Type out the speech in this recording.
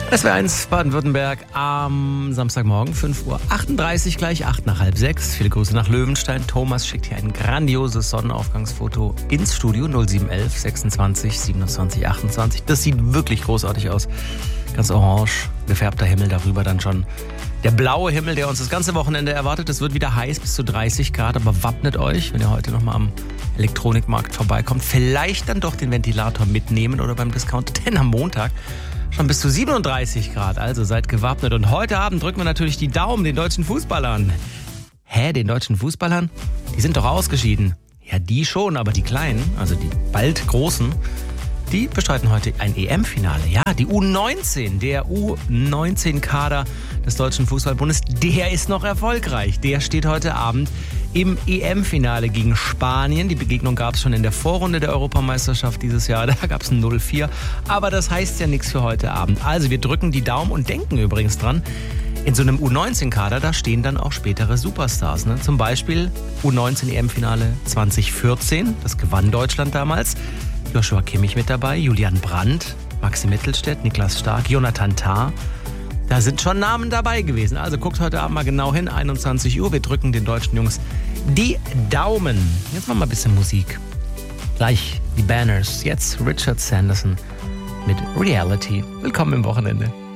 SWR1 Baden-Württemberg am Samstagmorgen, 5:38 Uhr, gleich 5:08. Viele Grüße nach Löwenstein. Thomas schickt hier ein grandioses Sonnenaufgangsfoto ins Studio 0711 26 27 28. Das sieht wirklich großartig aus. Ganz orange, gefärbter Himmel, darüber dann schon der blaue Himmel, der uns das ganze Wochenende erwartet. Es wird wieder heiß, bis zu 30 Grad, aber wappnet euch, wenn ihr heute nochmal am Elektronikmarkt vorbeikommt. Vielleicht dann doch den Ventilator mitnehmen oder beim Discounter, denn am Montag schon bis zu 37 Grad, also seid gewappnet. Und heute Abend drücken wir natürlich die Daumen den deutschen Fußballern. Den deutschen Fußballern? Die sind doch ausgeschieden. Ja, die schon, aber die Kleinen, also die bald Großen, die bestreiten heute ein EM-Finale. Ja, die U19, der U19-Kader des Deutschen Fußballbundes, der ist noch erfolgreich. Der steht heute Abend im EM-Finale gegen Spanien. Die Begegnung gab es schon in der Vorrunde der Europameisterschaft dieses Jahr. Da gab es ein 0-4. Aber das heißt ja nichts für heute Abend. Also wir drücken die Daumen und denken übrigens dran, in so einem U19-Kader, da stehen dann auch spätere Superstars. Ne? Zum Beispiel U19-EM-Finale 2014. Das gewann Deutschland damals. Joshua Kimmich mit dabei, Julian Brandt, Maxi Mittelstädt, Niklas Stark, Jonathan Tah. Da sind schon Namen dabei gewesen. Also guckt heute Abend mal genau hin, 21 Uhr. Wir drücken den deutschen Jungs die Daumen. Jetzt machen wir ein bisschen Musik. Gleich die Banners. Jetzt Richard Sanderson mit Reality. Willkommen im Wochenende.